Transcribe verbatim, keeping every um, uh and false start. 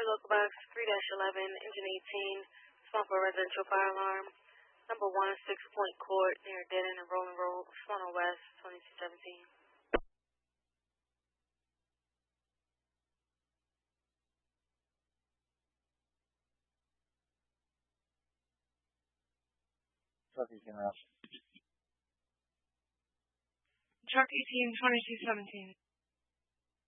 local box three dash eleven, engine eighteen, small for residential fire alarm. Number one, Six Point Court near Dead End and Rolling Road, Solano West, twenty-two seventeen. Truck eighteen Rush. Truck eighteen, twenty-two seventeen.